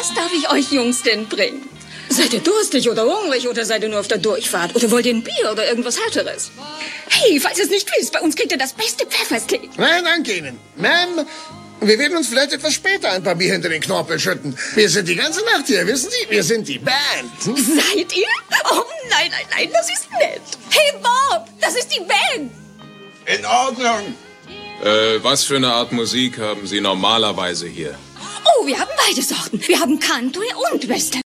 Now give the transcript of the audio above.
Was darf ich euch Jungs denn bringen? Seid ihr durstig oder hungrig oder seid ihr nur auf der Durchfahrt? Oder wollt ihr ein Bier oder irgendwas Härteres? Hey, falls ihr es nicht wisst, bei uns kriegt ihr das beste Pfeffersteak. Nein, danke Ihnen. Ma'am, wir werden uns vielleicht etwas später ein paar Bier hinter den Knorpel schütten. Wir sind die ganze Nacht hier, wissen Sie? Wir sind die Band. Hm? Seid ihr? Oh, nein, das ist nett. Hey, Bob, das ist die Band. In Ordnung. Was für eine Art Musik haben Sie normalerweise hier? Oh, wir haben beide Sorten. Wir haben Country und Western.